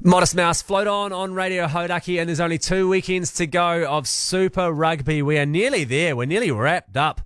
Modest Mouse, float on Radio Hodaki, and there's only 2 weekends to go of Super Rugby. We are nearly there. We're nearly wrapped up.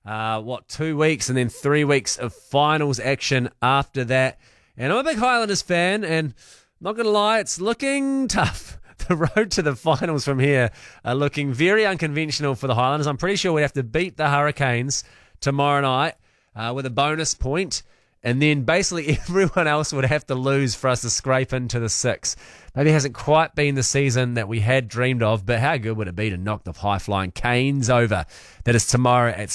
2 weeks and then 3 weeks of finals action after that. And I'm a big Highlanders fan, and not going to lie, it's looking tough. The road to the finals from here are looking very unconventional for the Highlanders. I'm pretty sure we have to beat the Hurricanes tomorrow night with a bonus point. And then basically everyone else would have to lose for us to scrape into the 6. Maybe it hasn't quite been the season that we had dreamed of, but how good would it be to knock the high-flying Canes over? That is tomorrow at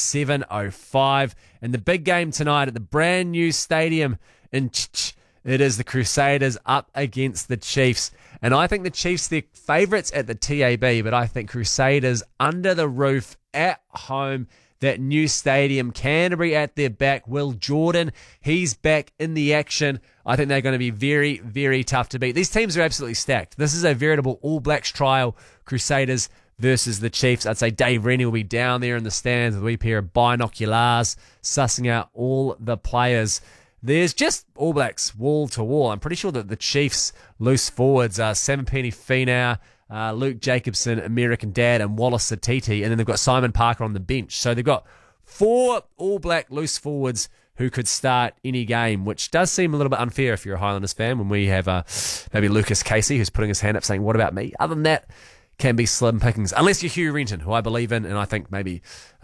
7:05. And the big game tonight at the brand new stadium in it is the Crusaders up against the Chiefs. And I think the Chiefs, they're favourites at the TAB, but I think Crusaders under the roof at home. That new stadium, Canterbury at their back. Will Jordan, he's back in the action. I think they're going to be very, very tough to beat. These teams are absolutely stacked. This is a veritable All Blacks trial, Crusaders versus the Chiefs. I'd say Dave Rennie will be down there in the stands with a wee pair of binoculars, sussing out all the players. There's just All Blacks wall to wall. I'm pretty sure that the Chiefs' loose forwards are Samipeni Finau, Luke Jacobson, American Dad, and Wallace Satiti, and then they've got Simon Parker on the bench. So they've got 4 All Black loose forwards who could start any game, which does seem a little bit unfair if you're a Highlanders fan when we have maybe Lucas Casey who's putting his hand up saying, what about me? Other than that, can be slim pickings, unless you're Hugh Renton, who I believe in, and I think maybe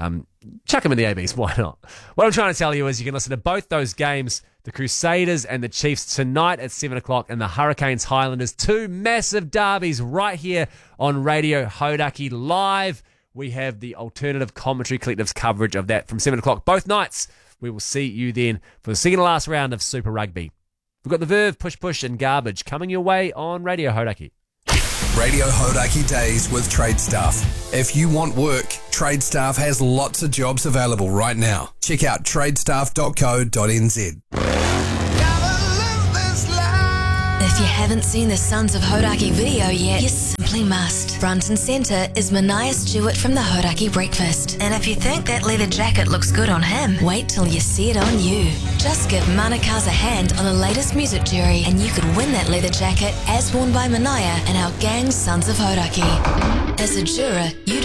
chuck him in the ABs, why not? What I'm trying to tell you is you can listen to both those games, the Crusaders and the Chiefs, tonight at 7 o'clock, and the Hurricanes Highlanders, 2 massive derbies right here on Radio Hodaki Live. We have the Alternative Commentary Collective's coverage of that from 7 o'clock both nights. We will see you then for the second to last round of Super Rugby. We've got the Verve, Push, and Garbage coming your way on Radio Hodaki. Radio Hodaki Days with Trade Staff. If you want work, Trade Staff has lots of jobs available right now. Check out tradestaff.co.nz. If you haven't seen the Sons of Hodaki video yet, you simply must. Front and centre is Mania Stewart from the Hodaki Breakfast. And if you think that leather jacket looks good on him, wait till you see it on you. Just give Manakaz a hand on the latest music jury and you could win that leather jacket as worn by Mania and our gang Sons of Hodaki. As a juror, you